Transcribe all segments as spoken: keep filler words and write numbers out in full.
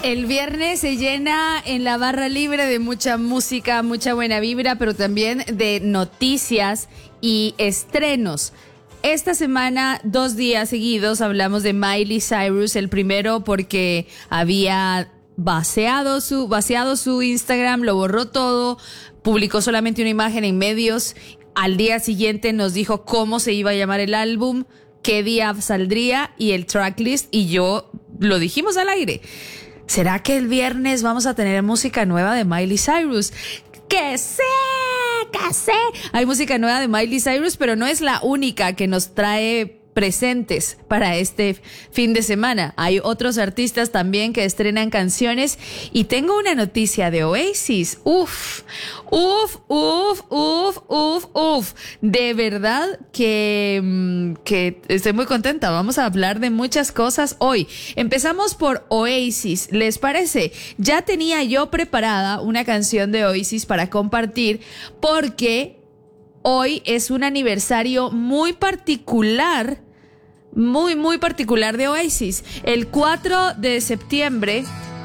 El viernes se llena en la barra libre de mucha música, mucha buena vibra, pero también de noticias y estrenos. Esta semana, dos días seguidos, hablamos de Miley Cyrus. El primero porque había vaciado su, vaciado su Instagram, lo borró todo, publicó solamente una imagen en medios. Al día siguiente nos dijo cómo se iba a llamar el álbum, qué día saldría y el tracklist, y yo lo dijimos al aire. ¿Será que el viernes vamos a tener música nueva de Miley Cyrus? ¡Que sé! ¡Que sé! Hay música nueva de Miley Cyrus, pero no es la única que nos trae presentes para este fin de semana. Hay otros artistas también que estrenan canciones y tengo una noticia de Oasis. Uf, uf, uf, uf, uf, uf. De verdad que, que estoy muy contenta. Vamos a hablar de muchas cosas hoy. Empezamos por Oasis. ¿Les parece? Ya tenía yo preparada una canción de Oasis para compartir porque hoy es un aniversario muy particular, muy, muy particular de Oasis. El cuatro de septiembre,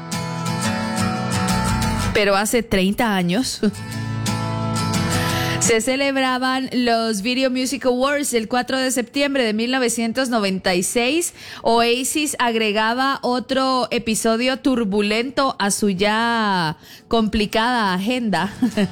pero hace treinta años, se celebraban los Video Music Awards. El cuatro de septiembre de mil novecientos noventa y seis, Oasis agregaba otro episodio turbulento a su ya complicada agenda.